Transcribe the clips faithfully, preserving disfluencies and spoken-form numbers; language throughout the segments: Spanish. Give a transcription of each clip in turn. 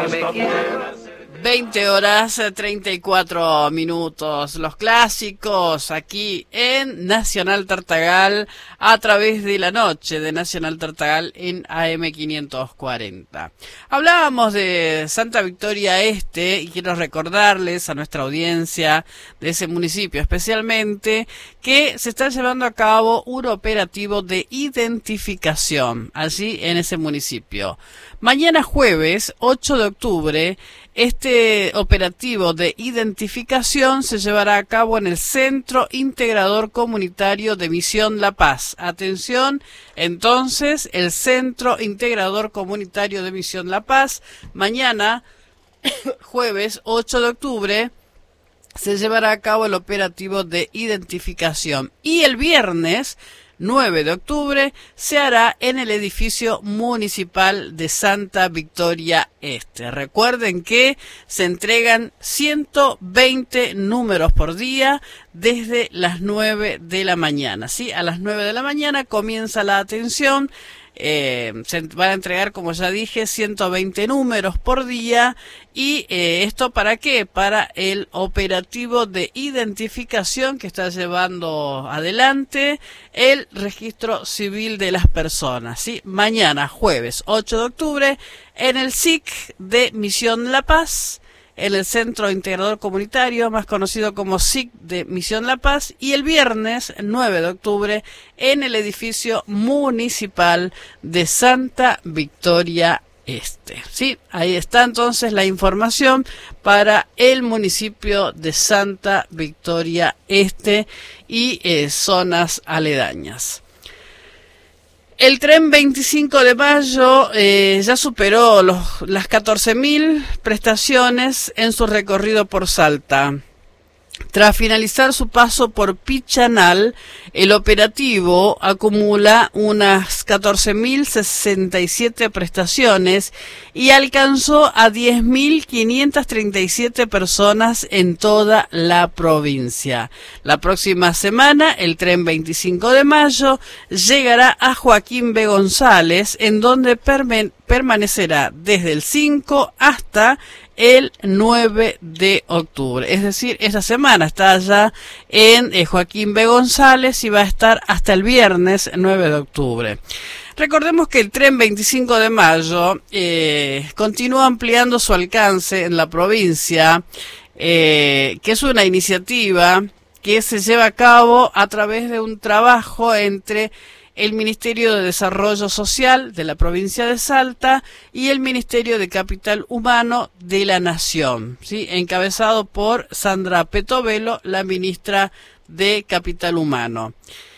veinte horas treinta y cuatro minutos, los clásicos aquí en Nacional Tartagal a través de la noche de Nacional Tartagal en A M quinientos cuarenta. Hablábamos de Santa Victoria Este y quiero recordarles a nuestra audiencia de ese municipio especialmente que se está llevando a cabo un operativo de identificación allí en ese municipio. Mañana jueves ocho de octubre este operativo de identificación se llevará a cabo en el Centro Integrador Comunitario de Misión La Paz. Atención, entonces, el Centro Integrador Comunitario de Misión La Paz, mañana, jueves ocho de octubre, se llevará a cabo el operativo de identificación. Y el viernes nueve de octubre se hará en el edificio municipal de Santa Victoria Este. Recuerden que se entregan ciento veinte números por día desde las nueve de la mañana. ¿Sí? A las nueve de la mañana comienza la atención. Eh, se van a entregar, como ya dije, ciento veinte números por día. ¿Y eh, esto para qué? Para el operativo de identificación que está llevando adelante el registro civil de las personas. ¿Sí? Mañana, jueves ocho de octubre, en el S I C de Misión La Paz, en el Centro Integrador Comunitario, más conocido como S I C de Misión La Paz, y el viernes nueve de octubre en el edificio municipal de Santa Victoria Este. Sí, ahí está entonces la información para el municipio de Santa Victoria Este y eh, zonas aledañas. El tren veinticinco de mayo eh, ya superó los, las catorce mil prestaciones en su recorrido por Salta. Tras finalizar su paso por Pichanal, el operativo acumula unas catorce mil sesenta y siete prestaciones y alcanzó a diez mil quinientas treinta y siete personas en toda la provincia. La próxima semana, el tren veinticinco de mayo llegará a Joaquín B. González, en donde perme- permanecerá desde el cinco hasta el nueve de octubre. Es decir, esta semana está allá en eh, Joaquín B. González y va a estar hasta el viernes nueve de octubre. Recordemos que el tren veinticinco de mayo eh, continúa ampliando su alcance en la provincia, eh, que es una iniciativa que se lleva a cabo a través de un trabajo entre el Ministerio de Desarrollo Social de la provincia de Salta y el Ministerio de Capital Humano de la Nación, ¿sí? Encabezado por Sandra Petovelo, la ministra de Capital Humano.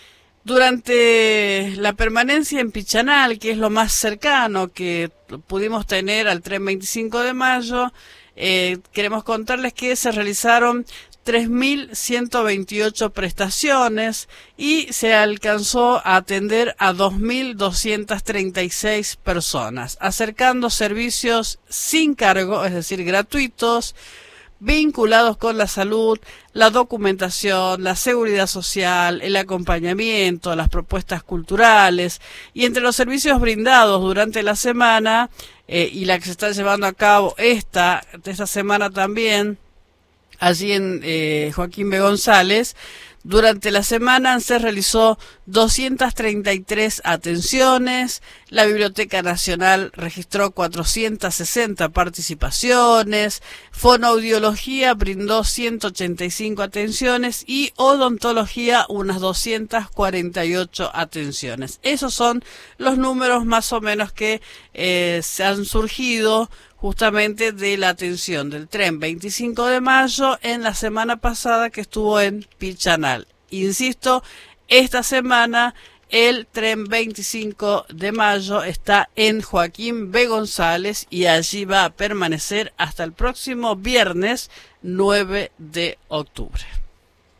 Durante la permanencia en Pichanal, que es lo más cercano que pudimos tener al tren veinticinco de mayo, eh, queremos contarles que se realizaron tres mil ciento veintiocho prestaciones y se alcanzó a atender a dos mil doscientas treinta y seis personas, acercando servicios sin cargo, es decir, gratuitos, vinculados con la salud, la documentación, la seguridad social, el acompañamiento, las propuestas culturales, y entre los servicios brindados durante la semana eh, y la que se está llevando a cabo esta, esta semana también, allí en eh, Joaquín B. González, durante la semana se realizó doscientas treinta y tres atenciones, la Biblioteca Nacional registró cuatrocientas sesenta participaciones, Fonoaudiología brindó ciento ochenta y cinco atenciones y Odontología unas doscientas cuarenta y ocho atenciones. Esos son los números más o menos que eh, se han surgido justamente de la atención del tren veinticinco de mayo en la semana pasada que estuvo en Pichanal. Insisto, esta semana el tren veinticinco de mayo está en Joaquín B. González y allí va a permanecer hasta el próximo viernes nueve de octubre.